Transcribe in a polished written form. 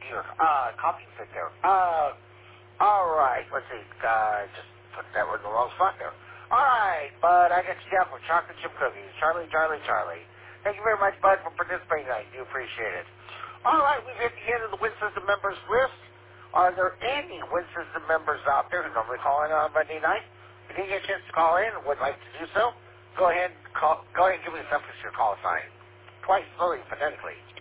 your coffee fit there. All right. Let's see. Just put that one in the wrong spot there. All right, Bud. I got you down for chocolate chip cookies. Charlie, Charlie, Charlie. Thank you very much, Bud, for participating tonight. Do appreciate it. All right, we've hit the end of the Win System members list. Are there any Win System members out there who normally call in on Monday night? If you didn't get a chance to call in and would like to do so, go ahead and give me the suffix your call sign. Twice slowly, phonetically.